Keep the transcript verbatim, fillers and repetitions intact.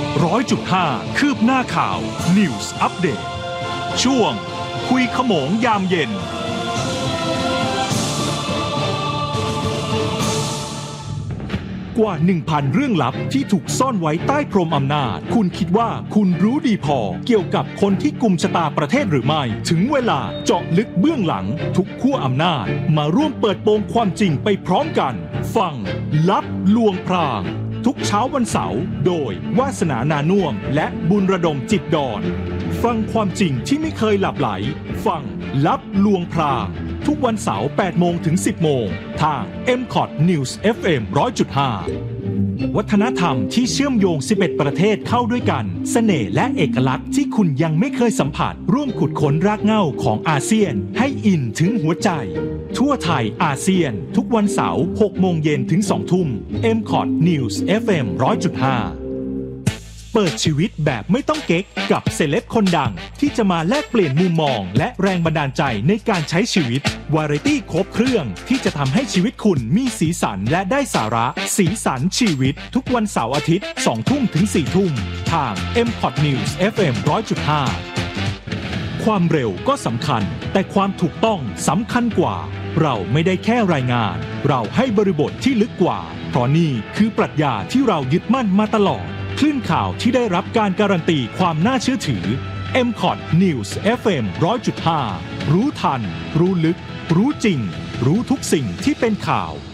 ร้อยจุดห้าคืบหน้าข่าว News Update ช่วงคุยขโมงยามเย็นกว่า หนึ่งพัน เรื่องลับที่ถูกซ่อนไว้ใต้พรมอำนาจคุณคิดว่าคุณรู้ดีพอเกี่ยวกับคนที่กุมชะตาประเทศหรือไม่ถึงเวลาเจาะลึกเบื้องหลังทุกขั้วอำนาจมาร่วมเปิดโปงความจริงไปพร้อมกันฟังลับลวงพรางทุกเช้าวันเสาร์โดยวาสนานานุ่วมและบุญระดมจิตดอนฟังความจริงที่ไม่เคยหลับไหลฟังลับลวงพรางทุกวันเสาร์ แปดโมงถึงสิบโมงทาง เอ็ม คอ ที News เอฟ เอ็ม หนึ่งร้อยจุดห้า วัฒนธรรมที่เชื่อมโยงสิบเอ็ดประเทศเข้าด้วยกันเสน่ห์และเอกลักษณ์ที่คุณยังไม่เคยสัมผัสร่วมขุดค้นรากเหง้าของอาเซียนให้อินถึงหัวใจทั่วไทยอาเซียนทุกวันเสาร์ หกโมงเย็นถึงสองทุ่ม เอ็ม คอ ที News เอฟ เอ็ม หนึ่งร้อยจุดห้าเปิดชีวิตแบบไม่ต้องเก๊กกับเซเลบคนดังที่จะมาแลกเปลี่ยนมุมมองและแรงบันดาลใจในการใช้ชีวิตวาไรตี้ครบเครื่องที่จะทำให้ชีวิตคุณมีสีสันและได้สาระสีสันชีวิตทุกวันเสาร์อาทิตย์ สองทุ่มถึงสี่ทุ่มทาง เอ็ม คอ ที News เอฟ เอ็ม หนึ่งร้อยจุดห้า ความเร็วก็สำคัญแต่ความถูกต้องสำคัญกว่าเราไม่ได้แค่รายงานเราให้บริบทที่ลึกกว่าเพราะนี่คือปรัชญาที่เรายึดมั่นมาตลอดคลื่นข่าวที่ได้รับการการันตีความน่าเชื่อถือ เอ็ม คอ ที News เอฟ เอ็ม หนึ่งร้อยจุดห้า รู้ทันรู้ลึกรู้จริงรู้ทุกสิ่งที่เป็นข่าว